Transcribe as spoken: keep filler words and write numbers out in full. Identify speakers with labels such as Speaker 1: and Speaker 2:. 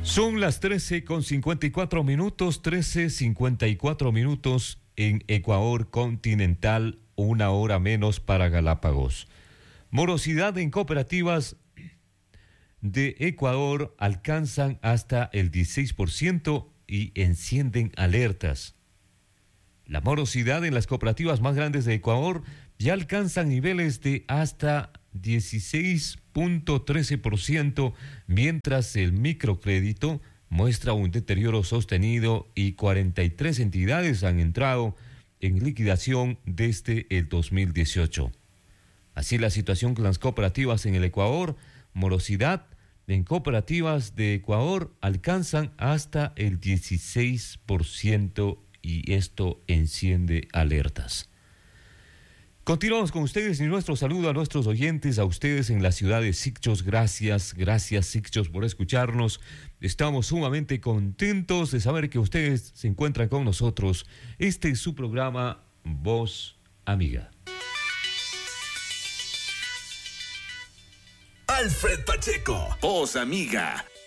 Speaker 1: Son las trece con cincuenta y cuatro minutos, trece cincuenta y cuatro minutos en Ecuador continental, una hora menos para Galápagos. Morosidad en cooperativas de Ecuador alcanzan hasta el dieciséis por ciento y encienden alertas. La morosidad en las cooperativas más grandes de Ecuador ya alcanzan niveles de hasta dieciséis punto trece por ciento, mientras el microcrédito muestra un deterioro sostenido y cuarenta y tres entidades han entrado en liquidación desde el dos mil dieciocho. Así la situación con las cooperativas en el Ecuador, morosidad en cooperativas de Ecuador alcanzan hasta el dieciséis por ciento y esto enciende alertas. Continuamos con ustedes y nuestro saludo a nuestros oyentes, a ustedes en la ciudad de Sicchos. Gracias, gracias Sicchos por escucharnos. Estamos sumamente contentos de saber que ustedes se encuentran con nosotros. Este es su programa Voz Amiga.
Speaker 2: Alfred Pacheco, Voz Amiga.